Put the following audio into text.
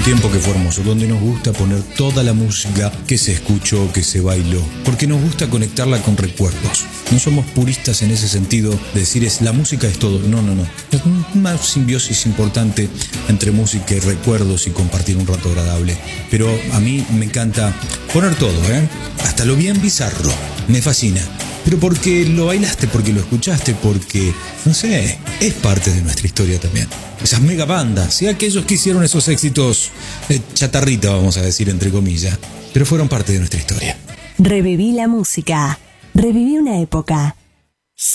Un tiempo que fue hermoso, donde nos gusta poner toda la música que se escuchó, que se bailó, porque nos gusta conectarla con recuerdos. No somos puristas en ese sentido de decir la música es todo. No. Es una simbiosis importante entre música y recuerdos y compartir un rato agradable. Pero a mí me encanta poner todo, hasta lo bien bizarro. Me fascina. Pero porque lo bailaste, porque lo escuchaste, porque, no sé, es parte de nuestra historia también. Esas mega bandas, y aquellos que hicieron esos éxitos chatarrita, vamos a decir, entre comillas, pero fueron parte de nuestra historia. Reviví la música. Reviví una época.